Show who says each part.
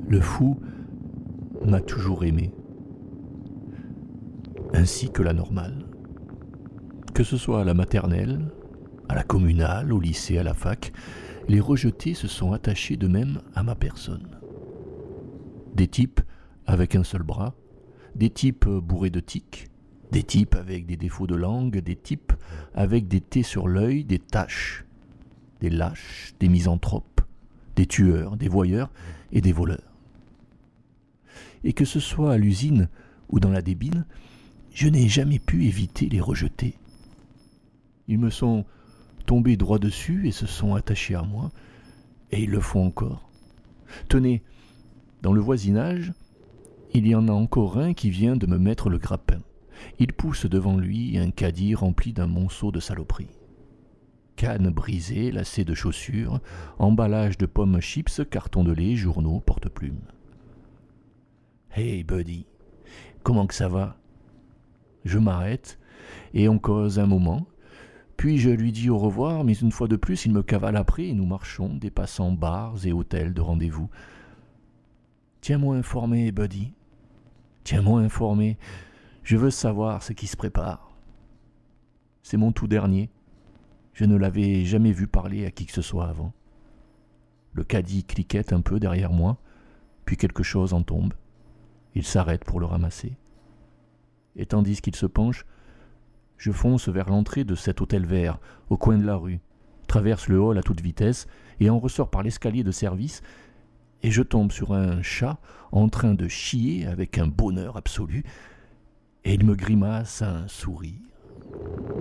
Speaker 1: Le fou m'a toujours aimé, ainsi que la normale. Que ce soit à la maternelle, à la communale, au lycée, à la fac, les rejetés se sont attachés de même à ma personne. Des types avec un seul bras, des types bourrés de tics, des types avec des défauts de langue, des types avec des tés sur l'œil, des taches, des lâches, des misanthropes, des tueurs, des voyeurs et des voleurs. Et que ce soit à l'usine ou dans la débine, je n'ai jamais pu éviter les rejetés. Ils me sont tombés droit dessus et se sont attachés à moi, et ils le font encore. Tenez, dans le voisinage, il y en a encore un qui vient de me mettre le grappin. Il pousse devant lui un caddie rempli d'un monceau de saloperies. Cannes brisées, lacets de chaussures, emballage de pommes chips, cartons de lait, journaux, porte-plumes. « Hey, buddy, comment que ça va ?» Je m'arrête et on cause un moment. Puis je lui dis au revoir, mais une fois de plus, il me cavale après et nous marchons, dépassant bars et hôtels de rendez-vous. « Tiens-moi informé, buddy. Tiens-moi informé. Je veux savoir ce qui se prépare. » C'est mon tout dernier. Je ne l'avais jamais vu parler à qui que ce soit avant. Le caddie cliquette un peu derrière moi, puis quelque chose en tombe. Il s'arrête pour le ramasser. Et tandis qu'il se penche, je fonce vers l'entrée de cet hôtel vert, au coin de la rue, traverse le hall à toute vitesse et en ressort par l'escalier de service, et je tombe sur un chat en train de chier avec un bonheur absolu, et il me grimace un sourire.